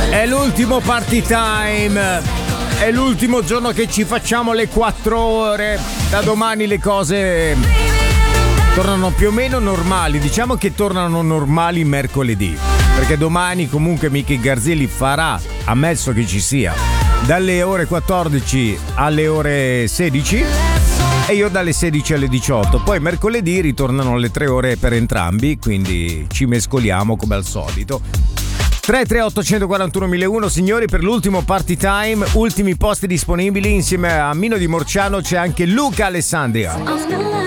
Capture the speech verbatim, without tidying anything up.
È l'ultimo party time. È l'ultimo giorno che ci facciamo le quattro ore. Da domani le cose tornano più o meno normali. Diciamo che tornano normali mercoledì, perché domani comunque Michi Garzilli farà, ammesso che ci sia, dalle ore quattordici alle ore sedici e io dalle sedici alle diciotto. Poi mercoledì ritornano le tre ore per entrambi, quindi ci mescoliamo come al solito. tre tre otto quattro uno uno uno, signori, per l'ultimo party time, ultimi posti disponibili. Insieme a Mino di Morciano c'è anche Luca Alessandria.